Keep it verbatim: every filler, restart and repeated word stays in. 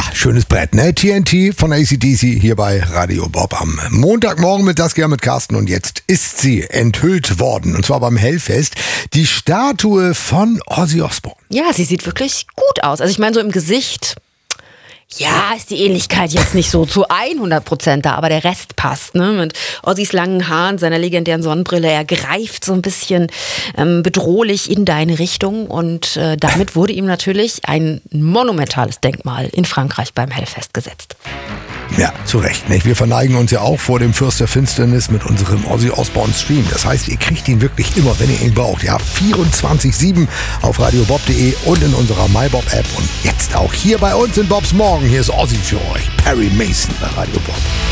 Ja, schönes Brett, ne? T N T von A C D C hier bei Radio Bob am Montagmorgen mit Saskia, mit Carsten. Und jetzt ist sie enthüllt worden. Und zwar beim Hellfest. Die Statue von Ozzy Osbourne. Ja, sie sieht wirklich gut aus. Also ich meine, so im Gesicht, ja, ist die Ähnlichkeit jetzt nicht so zu hundert Prozent da, aber der Rest passt, ne? Mit Ozzys langen Haaren, seiner legendären Sonnenbrille, er greift so ein bisschen ähm, bedrohlich in deine Richtung und äh, damit wurde ihm natürlich ein monumentales Denkmal in Frankreich beim Hellfest gesetzt. Ja, zu Recht, nicht? Wir verneigen uns ja auch vor dem Fürst der Finsternis mit unserem Ozzy Osbourne Stream. Das heißt, ihr kriegt ihn wirklich immer, wenn ihr ihn braucht. Ja, vierundzwanzig sieben auf radiobob punkt de und in unserer MyBob-App. Und jetzt auch hier bei uns in Bobs Morgen. Hier ist Ozzy für euch. Perry Mason bei Radio Bob.